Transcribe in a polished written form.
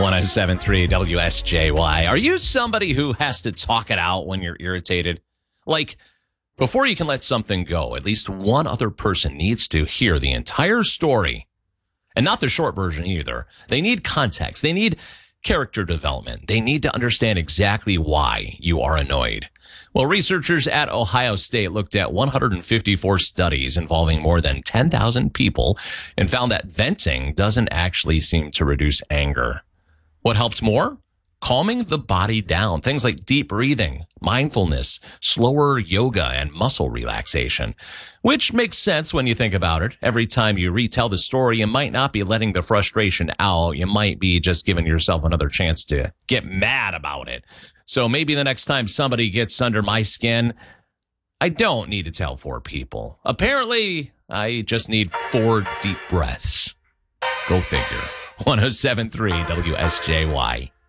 107.3 WSJY. Are you somebody who has to talk it out when you're irritated? Like, before you can let something go, at least one other person needs to hear the entire story. And not the short version either. They need context. They need character development. They need to understand exactly why you are annoyed. Well, researchers at Ohio State looked at 154 studies involving more than 10,000 people and found that venting doesn't actually seem to reduce anger. What helped more? Calming the body down. Things like deep breathing, mindfulness, slower yoga, and muscle relaxation. Which makes sense when you think about it. Every time you retell the story, you might not be letting the frustration out. You might be just giving yourself another chance to get mad about it. So maybe the next time somebody gets under my skin, I don't need to tell 4 people. Apparently, I just need 4 deep breaths. Go figure. 107.3 WSJY.